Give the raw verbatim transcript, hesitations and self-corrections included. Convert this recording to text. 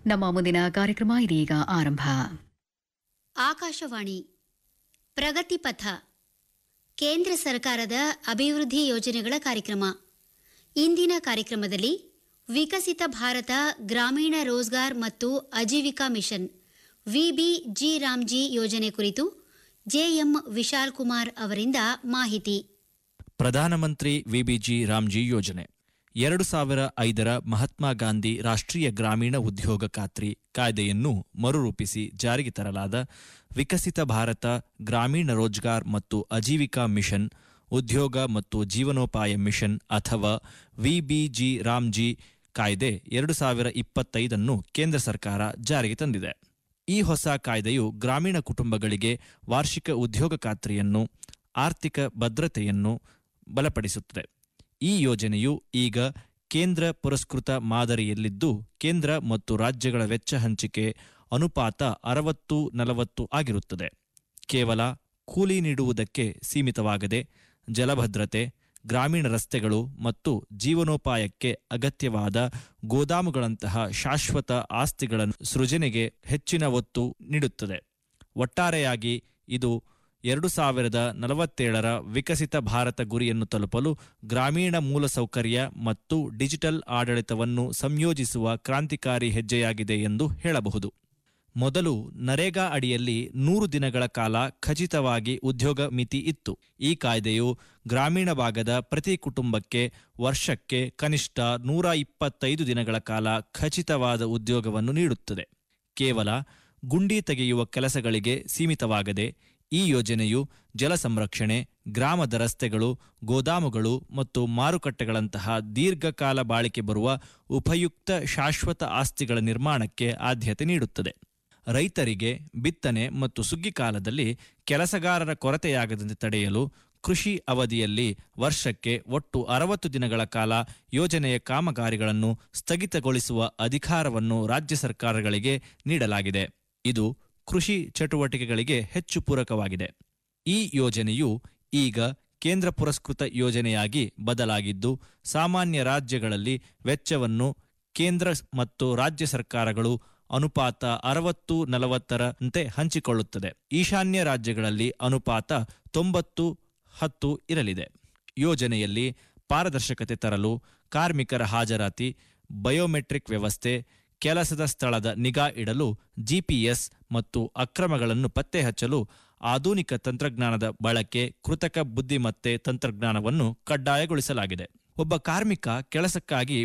ನಮ್ಮ ಮುಂದಿನ ಕಾರ್ಯಕ್ರಮ ಇದೀಗ ಆರಂಭ. ಆಕಾಶವಾಣಿ ಪ್ರಗತಿ ಪಥ, ಕೇಂದ್ರ ಸರ್ಕಾರದ ಅಭಿವೃದ್ಧಿ ಯೋಜನೆಗಳ ಕಾರ್ಯಕ್ರಮ. ಇಂದಿನ ಕಾರ್ಯಕ್ರಮದಲ್ಲಿ ವಿಕಸಿತ ಭಾರತ ಗ್ರಾಮೀಣ ರೋಜ್ಗಾರ್ ಮತ್ತು Aajeevika mission VB G Ramji ಯೋಜನೆ ಕುರಿತು ಜೆಎಂ ವಿಶಾಲ್ ಕುಮಾರ್ ಅವರಿಂದ ಮಾಹಿತಿ. ಪ್ರಧಾನಮಂತ್ರಿ ವಿಬಿಜಿ ರಾಮ್ಜಿ ಯೋಜನೆ ಎರಡು ಸಾವಿರ ಐದರ ಮಹಾತ್ಮ ಗಾಂಧಿ ರಾಷ್ಟ್ರೀಯ ಗ್ರಾಮೀಣ ಉದ್ಯೋಗ ಖಾತ್ರಿ ಕಾಯ್ದೆಯನ್ನು ಮರುರೂಪಿಸಿ ಜಾರಿಗೆ ತರಲಾದ ವಿಕಸಿತ ಭಾರತ ಗ್ರಾಮೀಣ ರೋಜ್ಗಾರ್ ಮತ್ತು ಆಜೀವಿಕಾ ಮಿಷನ್ ಉದ್ಯೋಗ ಮತ್ತು ಜೀವನೋಪಾಯ ಮಿಷನ್ ಅಥವಾ ವಿಬಿಜಿ ರಾಮ್ಜಿ ಕಾಯ್ದೆ ಎರಡು ಸಾವಿರ ಇಪ್ಪತ್ತೈದನ್ನು ಕೇಂದ್ರ ಸರ್ಕಾರ ಜಾರಿಗೆ ತಂದಿದೆ. ಈ ಹೊಸ ಕಾಯ್ದೆಯು ಗ್ರಾಮೀಣ ಕುಟುಂಬಗಳಿಗೆ ವಾರ್ಷಿಕ ಉದ್ಯೋಗ ಖಾತ್ರಿಯನ್ನು, ಆರ್ಥಿಕ ಭದ್ರತೆಯನ್ನು ಬಲಪಡಿಸುತ್ತದೆ. ಈ ಯೋಜನೆಯು ಈಗ ಕೇಂದ್ರ ಪುರಸ್ಕೃತ ಮಾದರಿಯಲ್ಲಿದ್ದು, ಕೇಂದ್ರ ಮತ್ತು ರಾಜ್ಯಗಳ ವೆಚ್ಚ ಹಂಚಿಕೆ ಅನುಪಾತ ಅರವತ್ತು ನಲವತ್ತು ಆಗಿರುತ್ತದೆ. ಕೇವಲ ಕೂಲಿ ನೀಡುವುದಕ್ಕೆ ಸೀಮಿತವಾಗದೆ ಜಲಭದ್ರತೆ, ಗ್ರಾಮೀಣ ರಸ್ತೆಗಳು ಮತ್ತು ಜೀವನೋಪಾಯಕ್ಕೆ ಅಗತ್ಯವಾದ ಗೋದಾಮುಗಳಂತಹ ಶಾಶ್ವತ ಆಸ್ತಿಗಳ ಸೃಜನೆಗೆ ಹೆಚ್ಚಿನ ಒತ್ತು ನೀಡುತ್ತದೆ. ಒಟ್ಟಾರೆಯಾಗಿ ಇದು ಎರಡು ಸಾವಿರದ ನಲವತ್ತೇಳರ ವಿಕಸಿತ ಭಾರತ ಗುರಿಯನ್ನು ತಲುಪಲು ಗ್ರಾಮೀಣ ಮೂಲಸೌಕರ್ಯ ಮತ್ತು ಡಿಜಿಟಲ್ ಆಡಳಿತವನ್ನು ಸಂಯೋಜಿಸುವ ಕ್ರಾಂತಿಕಾರಿ ಹೆಜ್ಜೆಯಾಗಿದೆ ಎಂದು ಹೇಳಬಹುದು. ಮೊದಲು ನರೇಗಾ ಅಡಿಯಲ್ಲಿ ನೂರು ದಿನಗಳ ಕಾಲ ಖಚಿತವಾಗಿ ಉದ್ಯೋಗ ಮಿತಿ ಇತ್ತು. ಈ ಕಾಯ್ದೆಯು ಗ್ರಾಮೀಣ ಭಾಗದ ಪ್ರತಿ ಕುಟುಂಬಕ್ಕೆ ವರ್ಷಕ್ಕೆ ಕನಿಷ್ಠ ನೂರ ಇಪ್ಪತ್ತೈದು ದಿನಗಳ ಕಾಲ ಖಚಿತವಾದ ಉದ್ಯೋಗವನ್ನು ನೀಡುತ್ತದೆ. ಕೇವಲ ಗುಂಡಿ ತೆಗೆಯುವ ಕೆಲಸಗಳಿಗೆ ಸೀಮಿತವಾಗದೆ ಈ ಯೋಜನೆಯು ಜಲ ಸಂರಕ್ಷಣೆ, ಗ್ರಾಮದ ರಸ್ತೆಗಳು, ಗೋದಾಮುಗಳು ಮತ್ತು ಮಾರುಕಟ್ಟೆಗಳಂತಹ ದೀರ್ಘಕಾಲ ಬಾಳಿಕೆ ಬರುವ ಉಪಯುಕ್ತ ಶಾಶ್ವತ ಆಸ್ತಿಗಳ ನಿರ್ಮಾಣಕ್ಕೆ ಆದ್ಯತೆ ನೀಡುತ್ತದೆ. ರೈತರಿಗೆ ಬಿತ್ತನೆ ಮತ್ತು ಸುಗ್ಗಿ ಕಾಲದಲ್ಲಿ ಕೆಲಸಗಾರರ ಕೊರತೆಯಾಗದಂತೆ ತಡೆಯಲು ಕೃಷಿ ಅವಧಿಯಲ್ಲಿ ವರ್ಷಕ್ಕೆ ಒಟ್ಟು ಅರವತ್ತು ದಿನಗಳ ಕಾಲ ಯೋಜನೆಯ ಕಾಮಗಾರಿಗಳನ್ನು ಸ್ಥಗಿತಗೊಳಿಸುವ ಅಧಿಕಾರವನ್ನು ರಾಜ್ಯ ಸರ್ಕಾರಗಳಿಗೆ ನೀಡಲಾಗಿದೆ. ಇದು ಕೃಷಿ ಚಟುವಟಿಕೆಗಳಿಗೆ ಹೆಚ್ಚು ಪೂರಕವಾಗಿದೆ. ಈ ಯೋಜನೆಯು ಈಗ ಕೇಂದ್ರ ಪುರಸ್ಕೃತ ಯೋಜನೆಯಾಗಿ ಬದಲಾಗಿದ್ದು, ಸಾಮಾನ್ಯ ರಾಜ್ಯಗಳಲ್ಲಿ ವೆಚ್ಚವನ್ನು ಕೇಂದ್ರ ಮತ್ತು ರಾಜ್ಯ ಸರ್ಕಾರಗಳು ಅನುಪಾತ ಅರವತ್ತು ನಲವತ್ತರಂತೆ ಹಂಚಿಕೊಳ್ಳುತ್ತದೆ. ಈಶಾನ್ಯ ರಾಜ್ಯಗಳಲ್ಲಿ ಅನುಪಾತ ತೊಂಬತ್ತು ಹತ್ತು ಇರಲಿದೆ. ಯೋಜನೆಯಲ್ಲಿ ಪಾರದರ್ಶಕತೆ ತರಲು ಕಾರ್ಮಿಕರ ಹಾಜರಾತಿ, ಬಯೋಮೆಟ್ರಿಕ್ ವ್ಯವಸ್ಥೆ, ಕೆಲಸದ ಸ್ಥಳದ ನಿಗಾ ಇಡಲು ಜಿಪಿಎಸ್ ಮತ್ತು ಅಕ್ರಮಗಳನ್ನು ಪತ್ತೆ ಹಚ್ಚಲು ಆಧುನಿಕ ತಂತ್ರಜ್ಞಾನದ ಬಳಕೆ, ಕೃತಕ ಬುದ್ಧಿಮತ್ತೆ ತಂತ್ರಜ್ಞಾನವನ್ನು ಕಡ್ಡಾಯಗೊಳಿಸಲಾಗಿದೆ. ಒಬ್ಬ ಕಾರ್ಮಿಕ ಕೆಲಸಕ್ಕಾಗಿ